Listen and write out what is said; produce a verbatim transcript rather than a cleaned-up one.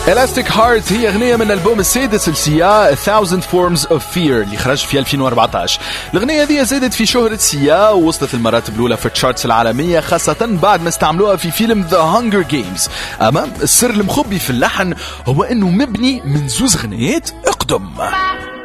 Elastic Heart هي أغنية من ألبوم السادس لسيا A Thousand Forms of Fear اللي خرج في ألفين وأربعطاش. الأغنية دي زادت في شهرة سيا ووصلت المراتب الأولى في التشارتس العالمية، خاصة بعد ما استعملوها في فيلم The Hunger Games. أما السر المخبي في اللحن هو أنه مبني من زوز غنيات اقدم.